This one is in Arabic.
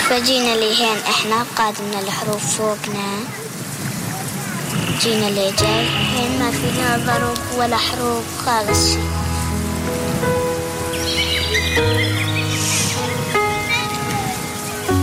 فجينا لهين احنا قادمنا الحروف فوقنا، جينا لجاي هين ما فينا ضرب ولا حروف خالص شي.